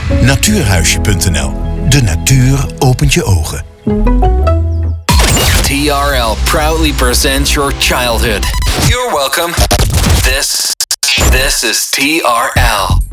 Natuurhuisje.nl. De natuur opent je ogen. TRL proudly presents your childhood. You're welcome. This is TRL.